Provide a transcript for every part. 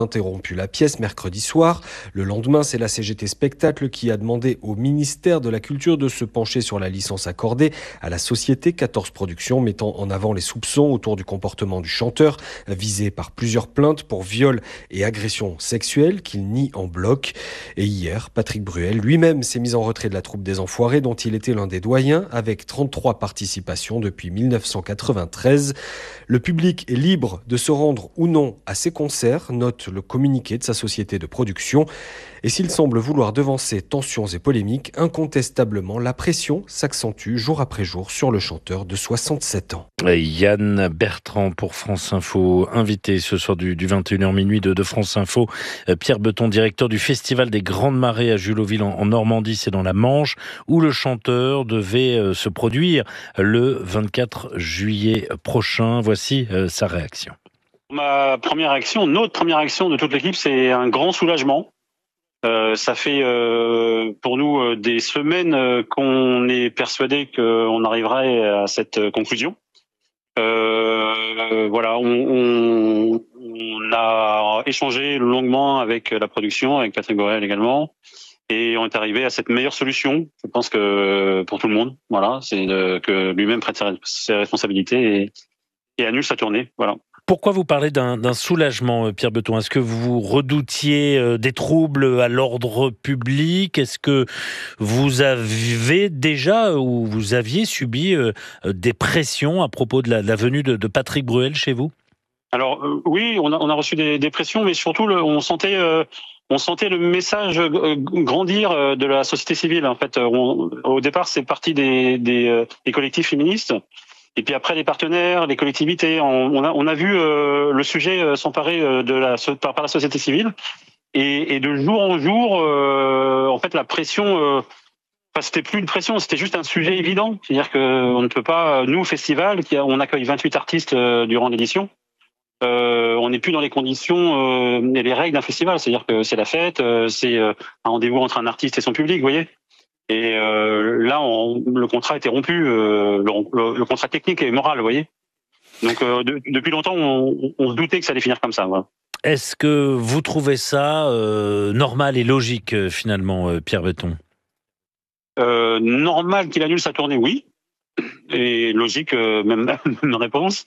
interrompu la pièce mercredi soir. Le lendemain, c'est la CGT Spectacle qui a demandé au ministère de la Culture de se pencher sur la licence accordée à la société 14 Productions, mettant en avant les soupçons autour du comportement du chanteur, visé par plusieurs plaintes pour viol et agression sexuelle qu'il nie en bloc. Et hier, Patrick Bruel lui-même s'est mis en retrait de la troupe des Enfoirés, dont il était l'un des doyens, avec 33 participations depuis 1993. Le public est libre de se rendre ou non à ses concerts, note le communiqué de sa société de production. Et s'il semble vouloir devancer tensions et polémiques, incontestablement, la pression s'accentue jour après jour sur le chanteur de 67 ans. Yann Bertrand pour France Info, invité ce soir du 21h minuit de France Info. Pierre Beton, directeur du Festival des Grandes Marées à Juloville en Normandie, c'est dans la Manche, où le chanteur devait se produire le 24 juillet prochain. Voici sa réaction. Notre première réaction de toute l'équipe, c'est un grand soulagement. Ça fait pour nous des semaines qu'on est persuadé qu'on arriverait à cette conclusion. Voilà, on a échangé longuement avec la production, avec Patrick Bruel également, et on est arrivé à cette meilleure solution. Je pense que pour tout le monde, voilà, c'est que lui-même prenne ses responsabilités et annule sa tournée. Voilà. Pourquoi vous parlez d'un soulagement, Pierre Beton ? Est-ce que vous redoutiez des troubles à l'ordre public ? Est-ce que vous avez déjà ou vous aviez subi des pressions à propos de la venue de Patrick Bruel chez vous ? Alors oui, on a reçu des pressions, mais surtout on sentait le message grandir de la société civile. En fait, au départ, c'est parti des collectifs féministes. Et puis après, les partenaires, les collectivités, on a vu le sujet s'emparer par la société civile. Et de jour en jour, en fait, la pression, c'était plus une pression, c'était juste un sujet évident. C'est-à-dire qu'on ne peut pas, nous, au festival, on accueille 28 artistes durant l'édition. On n'est plus dans les conditions et les règles d'un festival. C'est-à-dire que c'est la fête, c'est un rendez-vous entre un artiste et son public, vous voyez. Et là, le contrat a été rompu, le contrat technique et moral, vous voyez. Donc, depuis longtemps, on se doutait que ça allait finir comme ça. Voilà. Est-ce que vous trouvez ça normal et logique, finalement, Pierre Beton ? Normal qu'il annule sa tournée, oui. Et logique, même une réponse.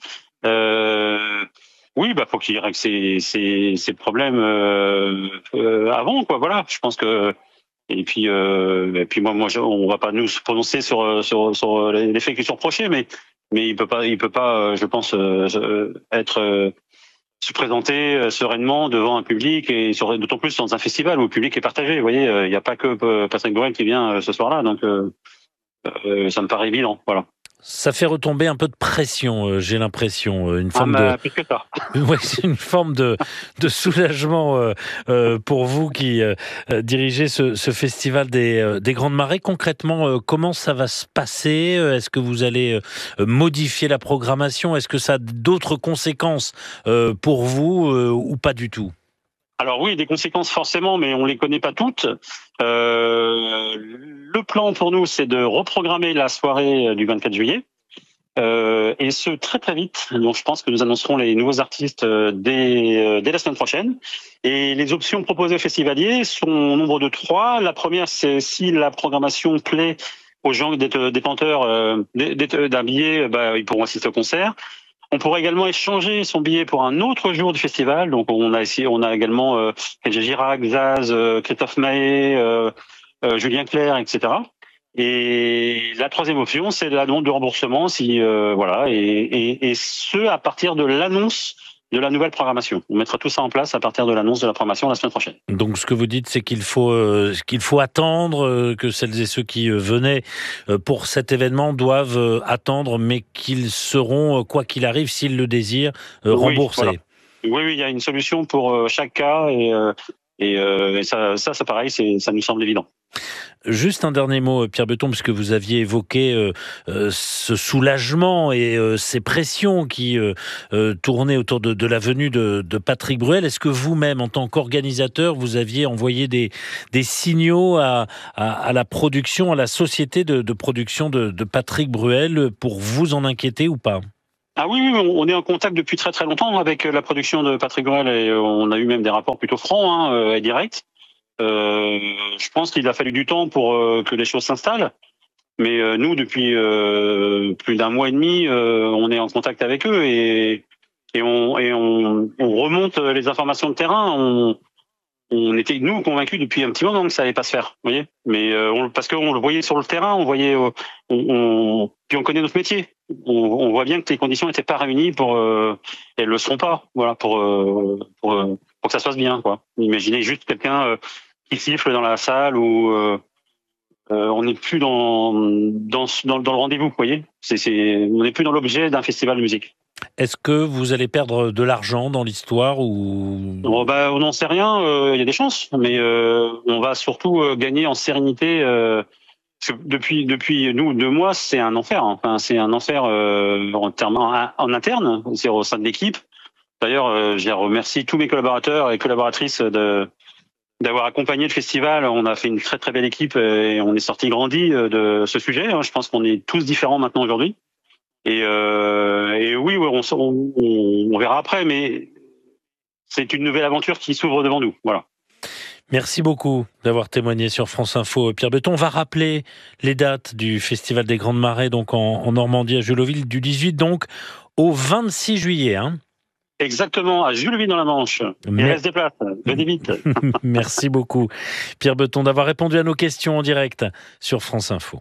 Oui, faut qu'il règle ses problèmes avant, quoi. Voilà, je pense que... Et puis moi, on va pas nous se prononcer sur les faits qui sont reprochés, mais il peut pas, je pense, se présenter sereinement devant un public et d'autant plus dans un festival où le public est partagé. Vous voyez, il n'y a pas que Patrick Bruel qui vient ce soir-là, donc ça me paraît évident. Voilà. Ça fait retomber un peu de pression, j'ai l'impression, une forme plus que ça. Ouais, c'est une forme de soulagement pour vous qui dirigez ce festival des Grandes Marées. Concrètement, comment ça va se passer ? Est-ce que vous allez modifier la programmation ? Est-ce que ça a d'autres conséquences pour vous ou pas du tout ? Alors oui, des conséquences forcément, mais on les connaît pas toutes. Le plan pour nous, c'est de reprogrammer la soirée du 24 juillet. Et ce très très vite. Donc je pense que nous annoncerons les nouveaux artistes dès la semaine prochaine. Et les options proposées aux festivaliers sont au nombre de 3. La première, c'est si la programmation plaît aux gens d'être détenteurs d'un billet, ils pourront assister au concert. On pourrait également échanger son billet pour un autre jour du festival. Donc on a également Kenji Girac, Zaz, Christophe Maé, Julien Clerc, etc. Et la troisième option, c'est la demande de remboursement, et ce à partir de l'annonce de la nouvelle programmation. On mettra tout ça en place à partir de l'annonce de la programmation la semaine prochaine. Donc ce que vous dites, c'est qu'il faut attendre, que celles et ceux qui venaient pour cet événement doivent attendre, mais qu'ils seront, quoi qu'il arrive, s'ils le désirent, remboursés. Voilà. Oui, il y a une solution pour chaque cas et ça pareil, ça nous semble évident. Juste un dernier mot, Pierre Beton, puisque vous aviez évoqué ce soulagement et ces pressions qui tournaient autour de la venue de Patrick Bruel. Est-ce que vous-même, en tant qu'organisateur, vous aviez envoyé des signaux à la production, à la société de production de Patrick Bruel pour vous en inquiéter ou pas ? Ah oui, on est en contact depuis très très longtemps avec la production de Patrick Bruel et on a eu même des rapports plutôt francs et directs. Je pense qu'il a fallu du temps pour que les choses s'installent. Mais nous, depuis plus d'un mois et demi, on est en contact avec eux et on remonte les informations de terrain. On était nous convaincus depuis un petit moment que ça allait pas se faire, vous voyez. Mais parce qu'on le voyait sur le terrain, on voyait, puis on connaît notre métier. On voit bien que les conditions n'étaient pas réunies pour, elles le seront pas, voilà, pour que ça se passe bien, quoi. Imaginez juste quelqu'un qui siffle dans la salle ou on n'est plus dans le rendez-vous, vous voyez. On n'est plus dans l'objet d'un festival de musique. Est-ce que vous allez perdre de l'argent dans l'histoire ou... on n'en sait rien, il y a des chances, mais on va surtout gagner en sérénité. Parce que depuis nous 2 mois, c'est un enfer. Enfin, c'est un enfer en interne, c'est au sein de l'équipe. D'ailleurs, je remercie tous mes collaborateurs et collaboratrices d'avoir accompagné le festival. On a fait une très très belle équipe et on est sorti grandi de ce sujet. Je pense qu'on est tous différents maintenant aujourd'hui. Et oui, on verra après, mais c'est une nouvelle aventure qui s'ouvre devant nous. Voilà. Merci beaucoup d'avoir témoigné sur France Info. Pierre Beton, on va rappeler les dates du Festival des Grandes Marées, donc en Normandie, à Julloville, du 18 donc au 26 juillet. Exactement, à Julloville dans la Manche. Il reste des places, venez vite. Merci beaucoup, Pierre Beton, d'avoir répondu à nos questions en direct sur France Info.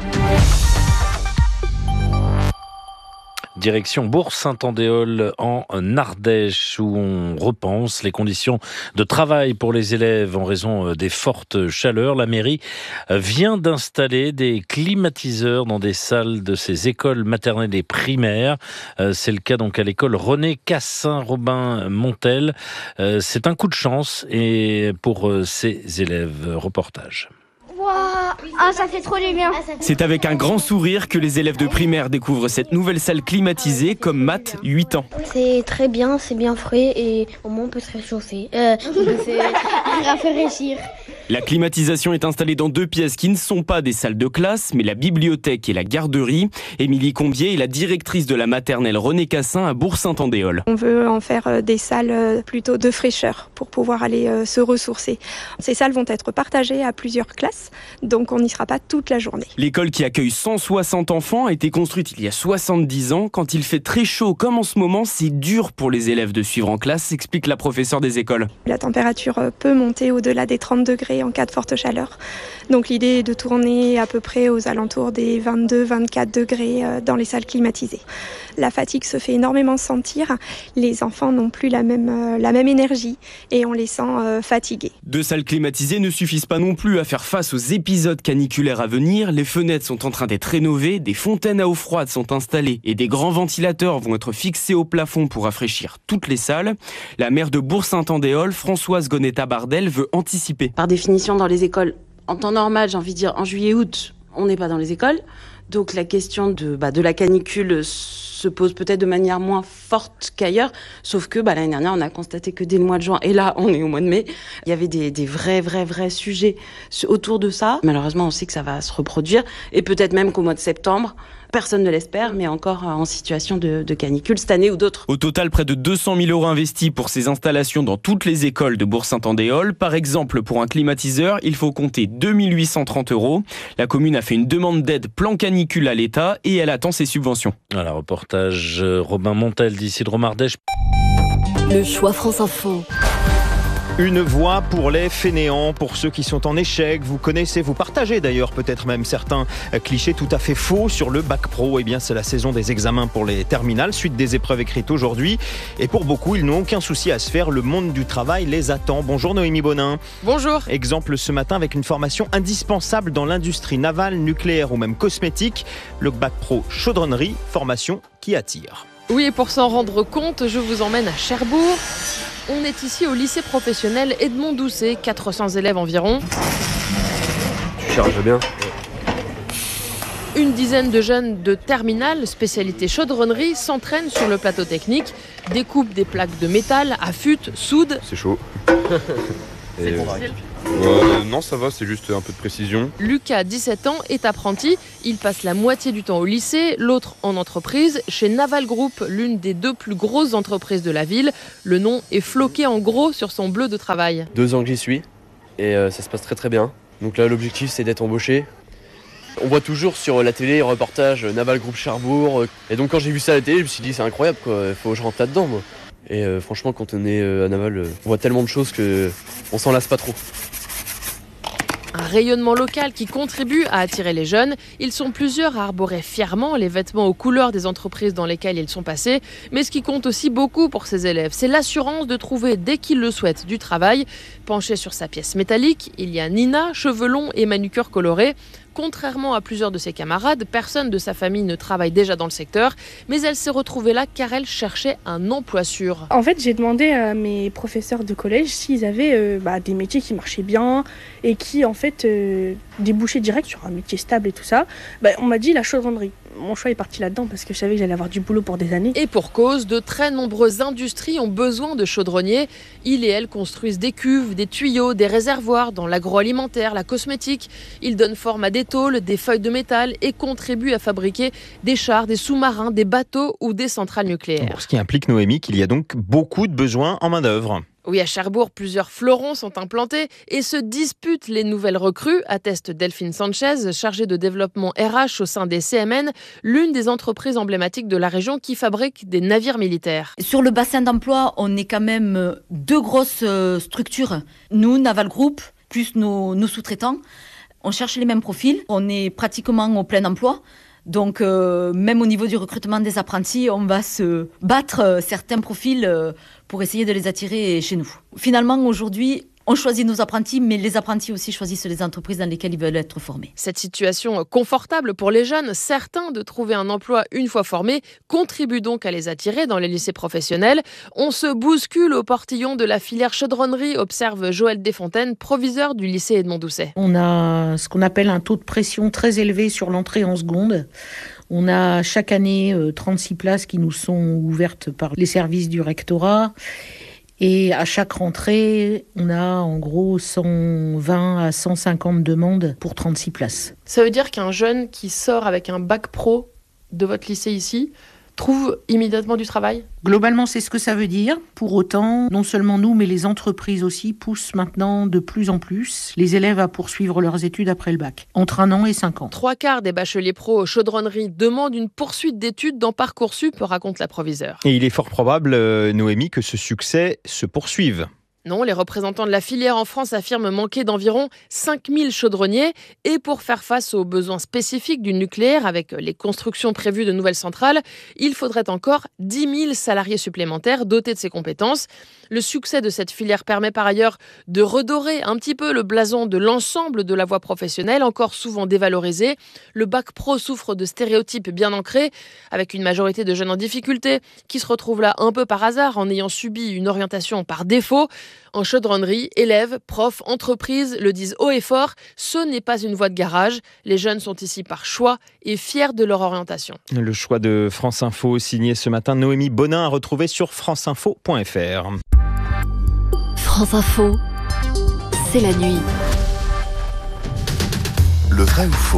Direction Bourg-Saint-Andéol en Ardèche, où on repense les conditions de travail pour les élèves en raison des fortes chaleurs. La mairie vient d'installer des climatiseurs dans des salles de ces écoles maternelles et primaires. C'est le cas donc à l'école René Cassin-Robin-Montel. C'est un coup de chance et pour ces élèves. Reportage. Ah, ça fait trop du bien. C'est avec un grand sourire que les élèves de primaire découvrent cette nouvelle salle climatisée comme Matt, 8 ans. C'est très bien, c'est bien frais et au moins on peut se réchauffer. On peut se rafraîchir. La climatisation est installée dans 2 pièces qui ne sont pas des salles de classe, mais la bibliothèque et la garderie. Émilie Combier est la directrice de la maternelle René Cassin à Bourg-Saint-Andéol. On veut en faire des salles plutôt de fraîcheur pour pouvoir aller se ressourcer. Ces salles vont être partagées à plusieurs classes, donc on n'y sera pas toute la journée. L'école qui accueille 160 enfants a été construite il y a 70 ans. Quand il fait très chaud comme en ce moment, c'est dur pour les élèves de suivre en classe, explique la professeure des écoles. La température peut monter au-delà des 30 degrés en cas de forte chaleur. Donc l'idée est de tourner à peu près aux alentours des 22-24 degrés dans les salles climatisées. La fatigue se fait énormément sentir. Les enfants n'ont plus la même énergie et on les sent fatigués. 2 salles climatisées ne suffisent pas non plus à faire face aux épisodes caniculaires à venir. Les fenêtres sont en train d'être rénovées, des fontaines à eau froide sont installées et des grands ventilateurs vont être fixés au plafond pour rafraîchir toutes les salles. La maire de Bourg-Saint-Andéol, Françoise Gonetta-Bardel, veut anticiper. Par définition, dans les écoles, en temps normal, j'ai envie de dire en juillet-août, on n'est pas dans les écoles. Donc la question de la canicule se pose peut-être de manière moins forte qu'ailleurs, sauf que l'année dernière, on a constaté que dès le mois de juin, et là, on est au mois de mai, il y avait des vrais sujets autour de ça. Malheureusement, on sait que ça va se reproduire, et peut-être même qu'au mois de septembre, personne ne l'espère, mais encore en situation de canicule cette année ou d'autres. Au total, près de 200 000 € investis pour ces installations dans toutes les écoles de Bourg-Saint-Andéol. Par exemple, pour un climatiseur, il faut compter 2 830 €. La commune a fait une demande d'aide plan canicule à l'État et elle attend ses subventions. Voilà, reportage Robin Montel d'ici de Romardèche. Le choix France Info. Une voix pour les fainéants, pour ceux qui sont en échec. Vous connaissez, vous partagez d'ailleurs peut-être même certains clichés tout à fait faux sur le bac pro. Eh bien, c'est la saison des examens pour les terminales, suite des épreuves écrites aujourd'hui. Et pour beaucoup, ils n'ont aucun souci à se faire. Le monde du travail les attend. Bonjour Noémie Bonin. Bonjour. Exemple ce matin avec une formation indispensable dans l'industrie navale, nucléaire ou même cosmétique. Le bac pro chaudronnerie, formation qui attire. Oui, et pour s'en rendre compte, je vous emmène à Cherbourg. On est ici au lycée professionnel Edmond Doucet, 400 élèves environ. Tu charges bien. Une dizaine de jeunes de terminale, spécialité chaudronnerie, s'entraînent sur le plateau technique, découpent des plaques de métal, affûtent, soudent. C'est chaud. C'est difficile ? Non, ça va, c'est juste un peu de précision. Lucas, 17 ans, est apprenti. Il passe la moitié du temps au lycée, l'autre en entreprise, chez Naval Group, l'une des 2 plus grosses entreprises de la ville. Le nom est floqué en gros sur son bleu de travail. 2 ans que j'y suis et ça se passe très très bien. Donc là, l'objectif, c'est d'être embauché. On voit toujours sur la télé, reportage Naval Group Cherbourg. Et donc quand j'ai vu ça à la télé, je me suis dit c'est incroyable quoi, il faut que je rentre là-dedans moi. Et franchement quand on est à Naval, on voit tellement de choses qu'on s'en lasse pas trop. Un rayonnement local qui contribue à attirer les jeunes. Ils sont plusieurs à arborer fièrement les vêtements aux couleurs des entreprises dans lesquelles ils sont passés. Mais ce qui compte aussi beaucoup pour ces élèves, c'est l'assurance de trouver, dès qu'ils le souhaitent, du travail. Penchée sur sa pièce métallique, il y a Nina, cheveux longs et manucure colorée. Contrairement à plusieurs de ses camarades, personne de sa famille ne travaille déjà dans le secteur, mais elle s'est retrouvée là car elle cherchait un emploi sûr. En fait, j'ai demandé à mes professeurs de collège s'ils avaient des métiers qui marchaient bien et qui, en fait, débouchaient direct sur un métier stable et tout ça. On m'a dit la chaudronnerie. Mon choix est parti là-dedans parce que je savais que j'allais avoir du boulot pour des années. Et pour cause, de très nombreuses industries ont besoin de chaudronniers. Ils et elles construisent des cuves, des tuyaux, des réservoirs dans l'agroalimentaire, la cosmétique. Ils donnent forme à des tôles, des feuilles de métal et contribuent à fabriquer des chars, des sous-marins, des bateaux ou des centrales nucléaires. Ce qui implique, Noémie, qu'il y a donc beaucoup de besoins en main-d'œuvre. Oui, à Cherbourg, plusieurs fleurons sont implantés et se disputent les nouvelles recrues, atteste Delphine Sanchez, chargée de développement RH au sein des CMN, l'une des entreprises emblématiques de la région qui fabrique des navires militaires. Sur le bassin d'emploi, on est quand même 2 grosses structures. Nous, Naval Group, plus nos sous-traitants, on cherche les mêmes profils. On est pratiquement au plein emploi. Donc, même au niveau du recrutement des apprentis, on va se battre certains profils pour essayer de les attirer chez nous. Finalement, aujourd'hui, on choisit nos apprentis, mais les apprentis aussi choisissent les entreprises dans lesquelles ils veulent être formés. Cette situation confortable pour les jeunes, certains de trouver un emploi une fois formés, contribue donc à les attirer dans les lycées professionnels. On se bouscule au portillon de la filière chaudronnerie, observe Joël Desfontaines, proviseur du lycée Edmond Doucet. On a ce qu'on appelle un taux de pression très élevé sur l'entrée en seconde. On a chaque année 36 places qui nous sont ouvertes par les services du rectorat. Et à chaque rentrée, on a en gros 120 à 150 demandes pour 36 places. Ça veut dire qu'un jeune qui sort avec un bac pro de votre lycée ici trouve immédiatement du travail ? Globalement, c'est ce que ça veut dire. Pour autant, non seulement nous, mais les entreprises aussi poussent maintenant de plus en plus les élèves à poursuivre leurs études après le bac, entre 1 an et 5 ans. 3/4 des bacheliers pro chaudronnerie demandent une poursuite d'études dans Parcoursup, raconte la proviseure. Et il est fort probable, Noémie, que ce succès se poursuive. Non, les représentants de la filière en France affirment manquer d'environ 5000 chaudronniers. Et pour faire face aux besoins spécifiques du nucléaire, avec les constructions prévues de nouvelles centrales, il faudrait encore 10 000 salariés supplémentaires dotés de ces compétences. Le succès de cette filière permet par ailleurs de redorer un petit peu le blason de l'ensemble de la voie professionnelle, encore souvent dévalorisée. Le bac pro souffre de stéréotypes bien ancrés, avec une majorité de jeunes en difficulté, qui se retrouvent là un peu par hasard en ayant subi une orientation par défaut. En chaudronnerie, élèves, profs, entreprises le disent haut et fort, ce n'est pas une voie de garage. Les jeunes sont ici par choix et fiers de leur orientation. Le choix de France Info, signé ce matin Noémie Bonin, à retrouver sur franceinfo.fr. France Info, c'est la nuit. Le vrai ou faux ?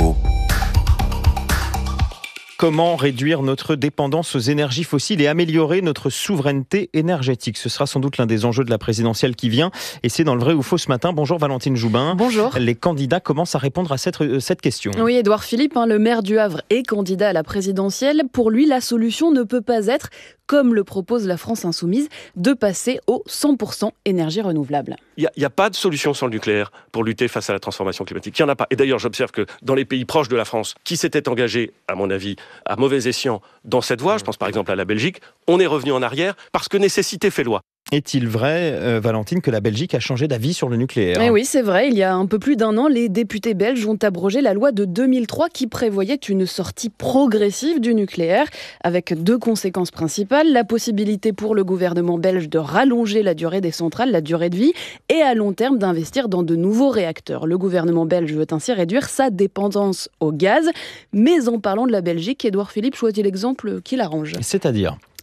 Comment réduire notre dépendance aux énergies fossiles et améliorer notre souveraineté énergétique ? Ce sera sans doute l'un des enjeux de la présidentielle qui vient. Et c'est dans le vrai ou faux ce matin. Bonjour Valentine Joubin. Bonjour. Les candidats commencent à répondre à cette question. Oui, Édouard Philippe, le maire du Havre, est candidat à la présidentielle. Pour lui, la solution ne peut pas être, comme le propose la France Insoumise, de passer au 100% énergie renouvelable. Il n'y a pas de solution sans le nucléaire pour lutter face à la transformation climatique. Il n'y en a pas. Et d'ailleurs, j'observe que dans les pays proches de la France, qui s'étaient engagés, à mon avis, à mauvais escient dans cette voie, je pense par exemple à la Belgique, on est revenu en arrière parce que nécessité fait loi. Est-il vrai, Valentine, que la Belgique a changé d'avis sur le nucléaire ? Oui, c'est vrai. Il y a un peu plus d'1 an, les députés belges ont abrogé la loi de 2003 qui prévoyait une sortie progressive du nucléaire, avec 2 conséquences principales. La possibilité pour le gouvernement belge de rallonger la durée des centrales, la durée de vie, et à long terme d'investir dans de nouveaux réacteurs. Le gouvernement belge veut ainsi réduire sa dépendance au gaz. Mais en parlant de la Belgique, Édouard Philippe choisit l'exemple qui l'arrange. C'est-à-dire ?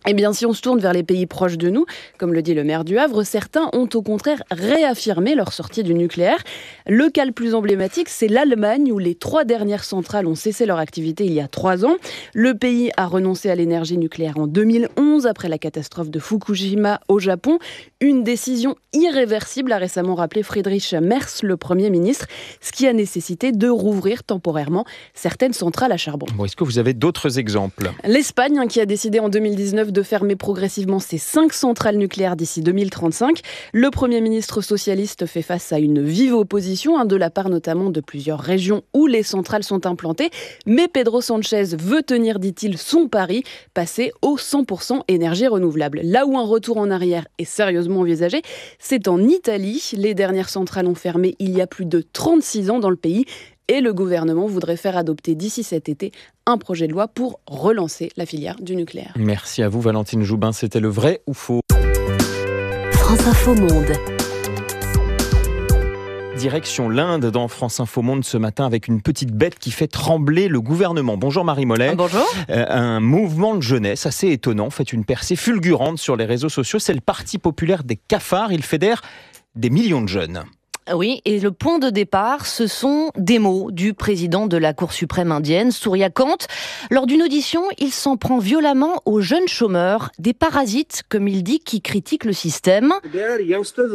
Eh bien, si on se tourne vers les pays proches de nous, comme le dit le maire du Havre, certains ont au contraire réaffirmé leur sortie du nucléaire. Le cas le plus emblématique, c'est l'Allemagne, où les 3 dernières centrales ont cessé leur activité il y a 3 ans. Le pays a renoncé à l'énergie nucléaire en 2011, après la catastrophe de Fukushima au Japon. Une décision irréversible, a récemment rappelé Friedrich Merz, le Premier ministre, ce qui a nécessité de rouvrir temporairement certaines centrales à charbon. Bon, est-ce que vous avez d'autres exemples ? L'Espagne, qui a décidé en 2019 de fermer progressivement ses 5 centrales nucléaires d'ici 2035. Le Premier ministre socialiste fait face à une vive opposition, de la part notamment de plusieurs régions où les centrales sont implantées. Mais Pedro Sánchez veut tenir, dit-il, son pari, passer au 100% énergie renouvelable. Là où un retour en arrière est sérieusement envisagé, c'est en Italie. Les dernières centrales ont fermé il y a plus de 36 ans dans le pays. Et le gouvernement voudrait faire adopter d'ici cet été un projet de loi pour relancer la filière du nucléaire. Merci à vous Valentine Joubin, c'était le vrai ou faux ? France Info Monde. Direction l'Inde dans France Info Monde ce matin avec une petite bête qui fait trembler le gouvernement. Bonjour Marie Mollet. Bonjour. Un mouvement de jeunesse assez étonnant fait une percée fulgurante sur les réseaux sociaux. C'est le Parti populaire des cafards. Il fédère des millions de jeunes. Oui, et le point de départ, ce sont des mots du président de la Cour suprême indienne, Surya Kant. Lors d'une audition, il s'en prend violemment aux jeunes chômeurs, des parasites, comme il dit, qui critiquent le système. Il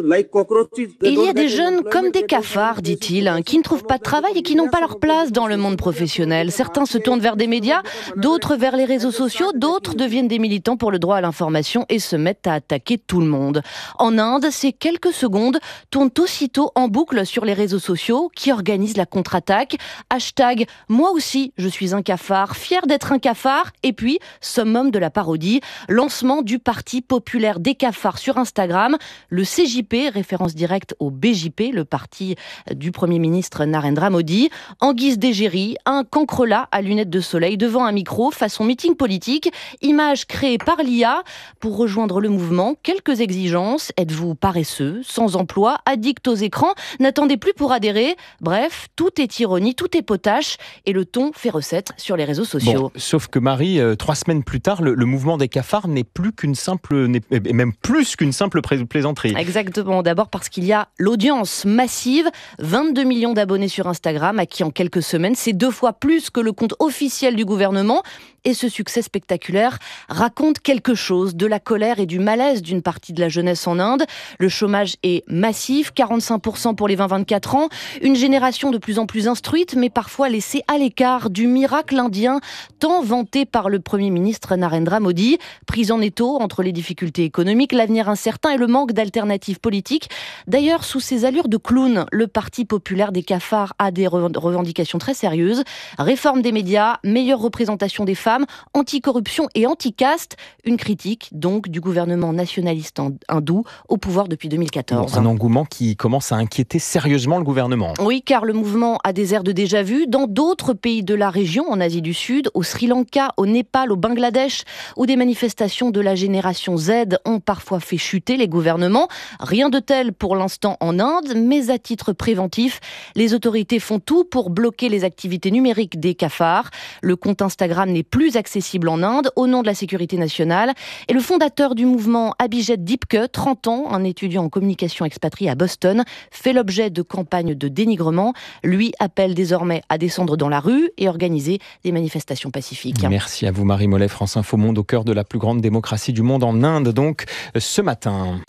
y a des jeunes comme des cafards, dit-il, qui ne trouvent pas de travail et qui n'ont pas leur place dans le monde professionnel. Certains se tournent vers des médias, d'autres vers les réseaux sociaux, d'autres deviennent des militants pour le droit à l'information et se mettent à attaquer tout le monde. En Inde, ces quelques secondes tournent aussitôt en boucle sur les réseaux sociaux qui organisent la contre-attaque. Hashtag « Moi aussi, je suis un cafard, fier d'être un cafard » et puis summum de la parodie, lancement du Parti populaire des cafards sur Instagram, le CJP, référence directe au BJP, le parti du Premier ministre Narendra Modi. En guise d'égérie, un cancrelat à lunettes de soleil devant un micro façon meeting politique, image créée par l'IA. Pour rejoindre le mouvement, quelques exigences. Êtes-vous paresseux, sans emploi, addict aux écrans ? N'attendez plus pour adhérer. Bref, tout est ironie, tout est potache et le ton fait recette sur les réseaux sociaux. Bon, sauf que Marie, 3 semaines plus tard, le mouvement des cafards n'est plus qu'une simple, même plus qu'une simple plaisanterie. Exactement. D'abord parce qu'il y a l'audience massive, 22 millions d'abonnés sur Instagram, acquis en quelques semaines. C'est 2 fois plus que le compte officiel du gouvernement. Et ce succès spectaculaire raconte quelque chose de la colère et du malaise d'une partie de la jeunesse en Inde. Le chômage est massif, 45% pour les 20-24 ans. Une génération de plus en plus instruite, mais parfois laissée à l'écart du miracle indien, tant vanté par le Premier ministre Narendra Modi. Prise en étau entre les difficultés économiques, l'avenir incertain et le manque d'alternatives politiques. D'ailleurs, sous ses allures de clown, le Parti populaire des cafards a des revendications très sérieuses. Réforme des médias, meilleure représentation des femmes, anticorruption et anti-caste. Une critique donc du gouvernement nationaliste hindou au pouvoir depuis 2014. Un engouement qui commence à inquiéter sérieusement le gouvernement. Oui, car le mouvement a des airs de déjà-vu dans d'autres pays de la région, en Asie du Sud, au Sri Lanka, au Népal, au Bangladesh, où des manifestations de la génération Z ont parfois fait chuter les gouvernements. Rien de tel pour l'instant en Inde, mais à titre préventif, les autorités font tout pour bloquer les activités numériques des cafards. Le compte Instagram n'est plus accessible en Inde au nom de la sécurité nationale. Et le fondateur du mouvement, Abhijit Dipke, 30 ans, un étudiant en communication expatrié à Boston, fait l'objet de campagnes de dénigrement. Lui appelle désormais à descendre dans la rue et organiser des manifestations pacifiques. Merci à vous Marie Mollet, France Info Monde, au cœur de la plus grande démocratie du monde en Inde, donc ce matin.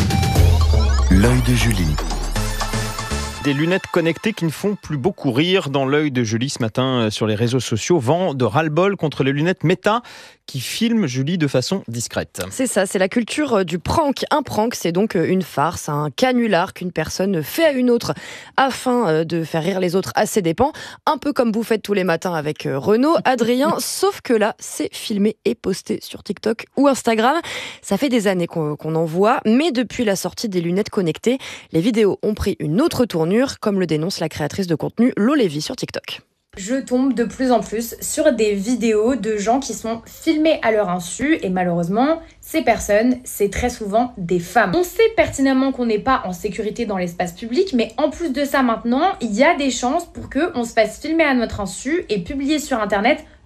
L'œil de Julie. Des lunettes connectées qui ne font plus beaucoup rire dans l'œil de Julie ce matin sur les réseaux sociaux. Vent de ras-le-bol contre les lunettes Meta qui filment Julie de façon discrète. C'est ça, c'est la culture du prank. Un prank, c'est donc une farce, un canular qu'une personne fait à une autre afin de faire rire les autres à ses dépens. Un peu comme vous faites tous les matins avec Renaud, Adrien, sauf que là, c'est filmé et posté sur TikTok ou Instagram. Ça fait des années qu'on en voit, mais depuis la sortie des lunettes connectées, les vidéos ont pris une autre tournure, comme le dénonce la créatrice de contenu Lo Lévy sur TikTok. Je tombe de plus en plus sur des vidéos de gens qui sont filmés à leur insu et malheureusement, ces personnes, c'est très souvent des femmes. On sait pertinemment qu'on n'est pas en sécurité dans l'espace public, mais en plus de ça maintenant, il y a des chances pour qu'on se fasse filmer à notre insu et publier sur internet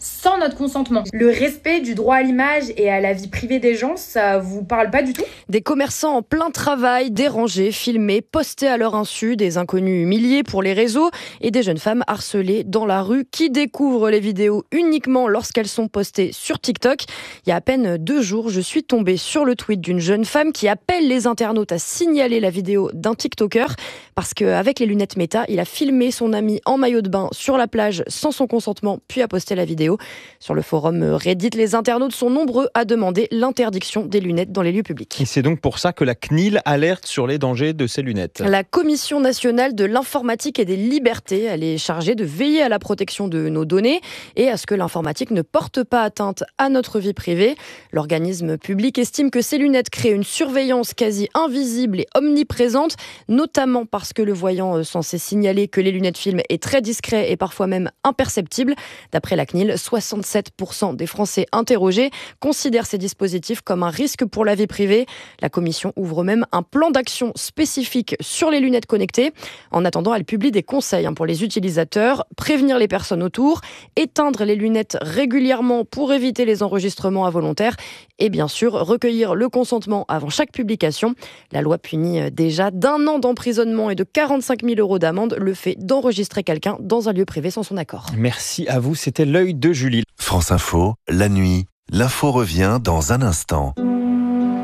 sans notre consentement. Le respect du droit à l'image et à la vie privée des gens, ça vous parle pas du tout ? Des commerçants en plein travail, dérangés, filmés, postés à leur insu, des inconnus humiliés pour les réseaux et des jeunes femmes harcelées dans la rue qui découvrent les vidéos uniquement lorsqu'elles sont postées sur TikTok. Il y a à peine 2 jours, je suis tombée sur le tweet d'une jeune femme qui appelle les internautes à signaler la vidéo d'un TikToker parce qu'avec les lunettes Meta, il a filmé son ami en maillot de bain sur la plage sans son consentement, puis a posté la vidéo. Sur le forum Reddit, les internautes sont nombreux à demander l'interdiction des lunettes dans les lieux publics. Et c'est donc pour ça que la CNIL alerte sur les dangers de ces lunettes. La Commission nationale de l'informatique et des libertés, elle est chargée de veiller à la protection de nos données et à ce que l'informatique ne porte pas atteinte à notre vie privée. L'organisme public estime que ces lunettes créent une surveillance quasi invisible et omniprésente, notamment parce que le voyant censé signaler que les lunettes filment est très discret et parfois même imperceptible. D'après la CNIL, 67% des Français interrogés considèrent ces dispositifs comme un risque pour la vie privée. La Commission ouvre même un plan d'action spécifique sur les lunettes connectées. En attendant, elle publie des conseils pour les utilisateurs, prévenir les personnes autour, éteindre les lunettes régulièrement pour éviter les enregistrements involontaires et bien sûr recueillir le consentement avant chaque publication. La loi punit déjà d'1 an d'emprisonnement et de 45 000 € d'amende le fait d'enregistrer quelqu'un dans un lieu privé sans son accord. Merci à vous, c'était l'œil de Julie. France Info, la nuit, l'info revient dans un instant.